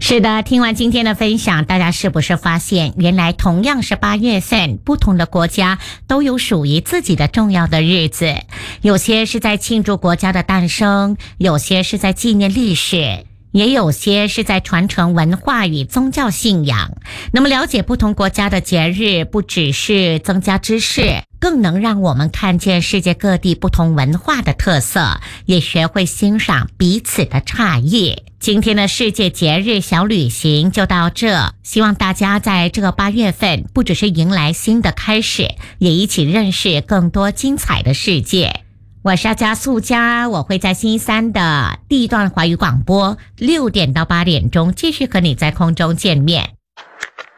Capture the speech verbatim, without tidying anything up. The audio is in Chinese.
是的，听完今天的分享，大家是不是发现原来同样是八月份，不同的国家都有属于自己的重要的日子，有些是在庆祝国家的诞生，有些是在纪念历史，也有些是在传承文化与宗教信仰。那么了解不同国家的节日，不只是增加知识，更能让我们看见世界各地不同文化的特色，也学会欣赏彼此的差异。今天的世界节日小旅行就到这，希望大家在这个八月份不只是迎来新的开始，也一起认识更多精彩的世界。我是加素佳，我会在星期三的第一段华语广播六点到八点钟继续和你在空中见面。